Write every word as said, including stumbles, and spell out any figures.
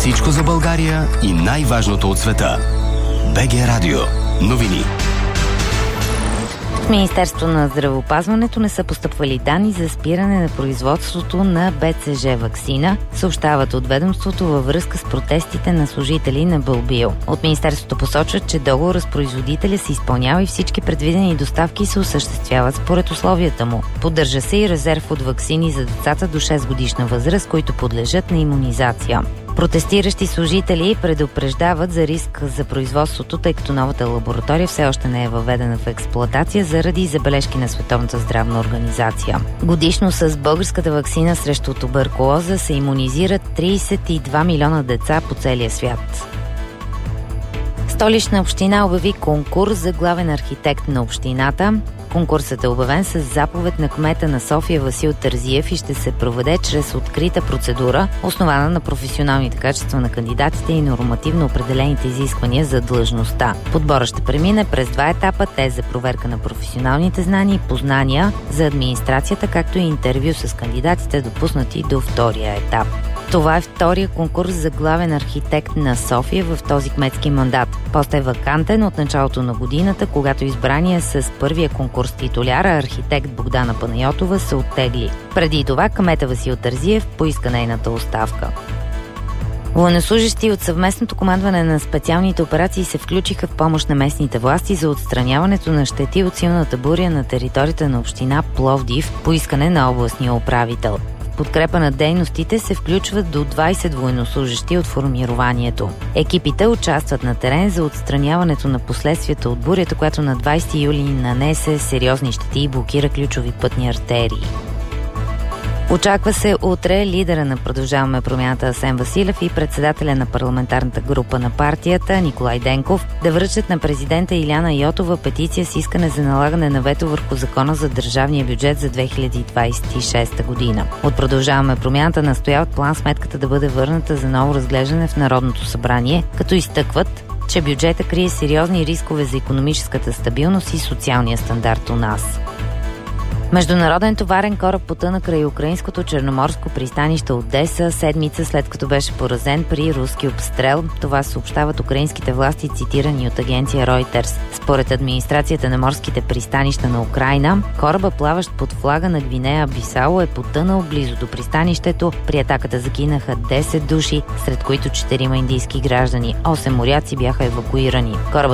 Всичко за България и най-важното от света. БГ Радио. Новини. В Министерството на здравеопазването не са постъпвали данни за спиране на производството на Б Ц Ж ваксина, съобщават от ведомството във връзка с протестите на служители на Бълбио. От Министерството посочват, че договор с производителя се изпълнява и всички предвидени доставки се осъществяват според условията му. Поддържа се и резерв от ваксини за децата до шест годишна възраст, които подлежат на имунизация. Протестиращи служители предупреждават за риск за производството, тъй като новата лаборатория все още не е въведена в експлоатация заради забележки на Световната здравна организация. Годишно с българската ваксина срещу туберкулоза се имунизират тридесет и два милиона деца по целия свят. Столична община обяви конкурс за главен архитект на общината. Конкурсът е обявен с заповед на кмета на София Васил Терзиев и ще се проведе чрез открита процедура, основана на професионалните качества на кандидатите и нормативно определените изисквания за длъжността. Подборът ще премине през два етапа, те за проверка на професионалните знания и познания за администрацията, както и интервю с кандидатите, допуснати до втория етап. Това е втория конкурс за главен архитект на София в този кметски мандат. Постът е вакантен от началото на годината, когато избрания с първия конкурс титуляр архитект Богдана Панайотова се оттегли. Преди това кмета Васил Терзиев поиска нейната оставка. Военнослужещи от съвместното командване на специалните операции се включиха в помощ на местните власти за отстраняването на щети от силната буря на територията на община Пловдив по искане на областния управител. В подкрепа на дейностите се включват до двадесет военнослужещи от формированието. Екипите участват на терен за отстраняването на последствията от бурята, която на двадесети юли нанесе сериозни щети и блокира ключови пътни артерии. Очаква се утре лидера на Продължаваме промяната Асен Василев и председателя на парламентарната група на партията Николай Денков да връчат на президента Илияна Йотова петиция с искане за налагане на вето върху закона за държавния бюджет за две хиляди двадесет и шеста година. От Продължаваме промяната настояват план сметката да бъде върната за ново разглеждане в Народното събрание, като изтъкват, че бюджета крие сериозни рискове за икономическата стабилност и социалния стандарт у нас. Международен товарен кораб потъна край украинското черноморско пристанище Одеса седмица след като беше поразен при руски обстрел. Това съобщават украинските власти, цитирани от агенция Reuters. Според администрацията на морските пристанища на Украйна, кораба, плаващ под флага на Гвинея Бисао, е потънал близо до пристанището. При атаката загинаха десет души, сред които четирима индийски граждани. осем моряци бяха евакуирани. Корабът